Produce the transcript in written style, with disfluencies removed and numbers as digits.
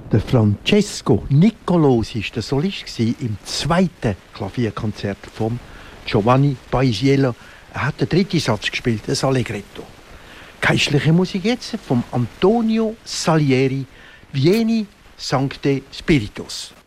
Der Francesco Nicolosi war der Solist im zweiten Klavierkonzert von Giovanni Paisiello. Er hat den dritten Satz gespielt, das Allegretto. Geistliche Musik jetzt von Antonio Salieri, Vieni Sancte Spiritus.